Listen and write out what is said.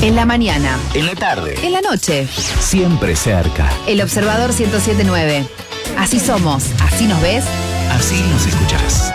En la mañana. En la tarde. En la noche. Siempre cerca. El Observador 107.9. Así somos, así nos ves. Así nos escuchás.